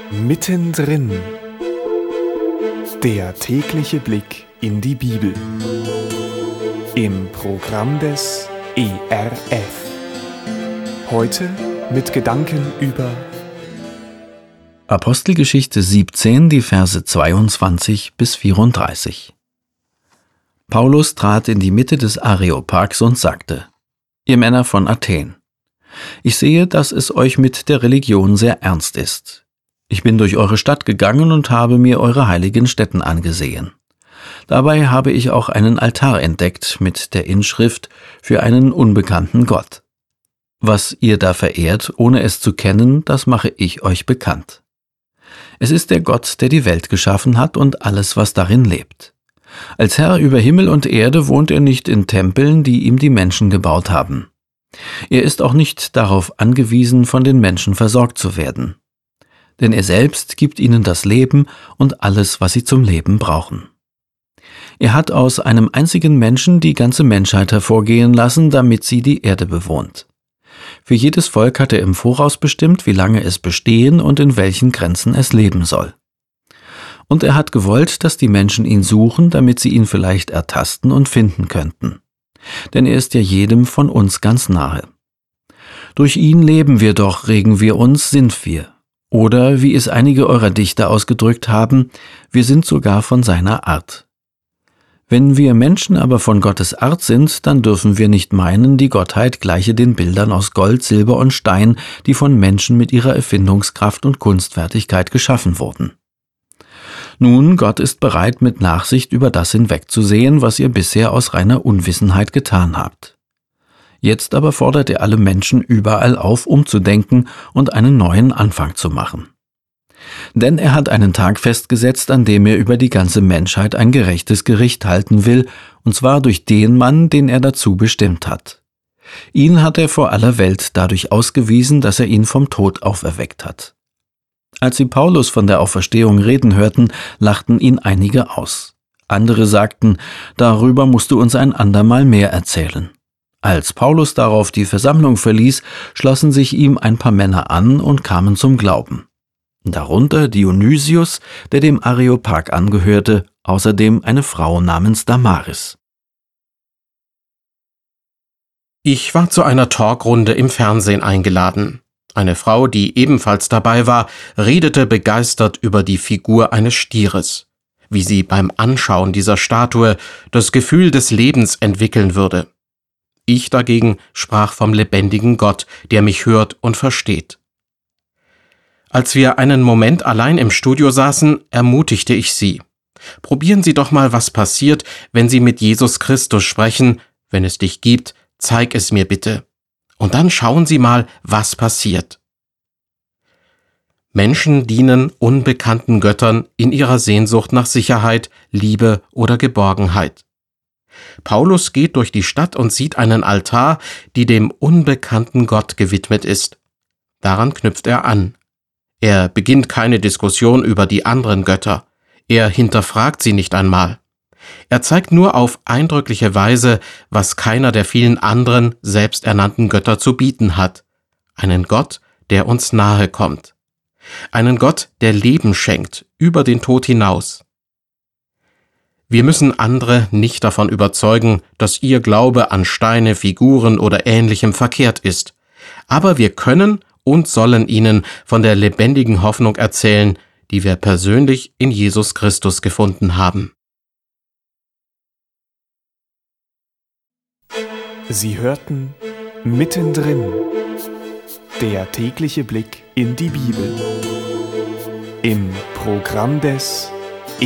Mittendrin. Der tägliche Blick in die Bibel. Im Programm des ERF. Heute mit Gedanken über Apostelgeschichte 17, die Verse 22 bis 34. Paulus trat in die Mitte des Areopags und sagte: Ihr Männer von Athen, ich sehe, dass es euch mit der Religion sehr ernst ist. Ich bin durch eure Stadt gegangen und habe mir eure heiligen Stätten angesehen. Dabei habe ich auch einen Altar entdeckt mit der Inschrift für einen unbekannten Gott. Was ihr da verehrt, ohne es zu kennen, das mache ich euch bekannt. Es ist der Gott, der die Welt geschaffen hat und alles, was darin lebt. Als Herr über Himmel und Erde wohnt er nicht in Tempeln, die ihm die Menschen gebaut haben. Er ist auch nicht darauf angewiesen, von den Menschen versorgt zu werden. Denn er selbst gibt ihnen das Leben und alles, was sie zum Leben brauchen. Er hat aus einem einzigen Menschen die ganze Menschheit hervorgehen lassen, damit sie die Erde bewohnt. Für jedes Volk hat er im Voraus bestimmt, wie lange es bestehen und in welchen Grenzen es leben soll. Und er hat gewollt, dass die Menschen ihn suchen, damit sie ihn vielleicht ertasten und finden könnten. Denn er ist ja jedem von uns ganz nahe. Durch ihn leben wir doch, regen wir uns, sind wir. Oder, wie es einige eurer Dichter ausgedrückt haben, wir sind sogar von seiner Art. Wenn wir Menschen aber von Gottes Art sind, dann dürfen wir nicht meinen, die Gottheit gleiche den Bildern aus Gold, Silber und Stein, die von Menschen mit ihrer Erfindungskraft und Kunstfertigkeit geschaffen wurden. Nun, Gott ist bereit, mit Nachsicht über das hinwegzusehen, was ihr bisher aus reiner Unwissenheit getan habt. Jetzt aber fordert er alle Menschen überall auf, umzudenken und einen neuen Anfang zu machen. Denn er hat einen Tag festgesetzt, an dem er über die ganze Menschheit ein gerechtes Gericht halten will, und zwar durch den Mann, den er dazu bestimmt hat. Ihn hat er vor aller Welt dadurch ausgewiesen, dass er ihn vom Tod auferweckt hat. Als sie Paulus von der Auferstehung reden hörten, lachten ihn einige aus. Andere sagten: Darüber musst du uns ein andermal mehr erzählen. Als Paulus darauf die Versammlung verließ, schlossen sich ihm ein paar Männer an und kamen zum Glauben. Darunter Dionysius, der dem Areopag angehörte, außerdem eine Frau namens Damaris. Ich war zu einer Talkrunde im Fernsehen eingeladen. Eine Frau, die ebenfalls dabei war, redete begeistert über die Figur eines Stieres, wie sie beim Anschauen dieser Statue das Gefühl des Lebens entwickeln würde. Ich dagegen sprach vom lebendigen Gott, der mich hört und versteht. Als wir einen Moment allein im Studio saßen, ermutigte ich sie: Probieren Sie doch mal, was passiert, wenn Sie mit Jesus Christus sprechen. Wenn es dich gibt, zeig es mir bitte. Und dann schauen Sie mal, was passiert. Menschen dienen unbekannten Göttern in ihrer Sehnsucht nach Sicherheit, Liebe oder Geborgenheit. Paulus geht durch die Stadt und sieht einen Altar, die dem unbekannten Gott gewidmet ist. Daran knüpft er an. Er beginnt keine Diskussion über die anderen Götter. Er hinterfragt sie nicht einmal. Er zeigt nur auf eindrückliche Weise, was keiner der vielen anderen selbsternannten Götter zu bieten hat. Einen Gott, der uns nahe kommt. Einen Gott, der Leben schenkt, über den Tod hinaus. Wir müssen andere nicht davon überzeugen, dass ihr Glaube an Steine, Figuren oder Ähnlichem verkehrt ist. Aber wir können und sollen ihnen von der lebendigen Hoffnung erzählen, die wir persönlich in Jesus Christus gefunden haben. Sie hörten Mittendrin. Der tägliche Blick in die Bibel. Im Programm des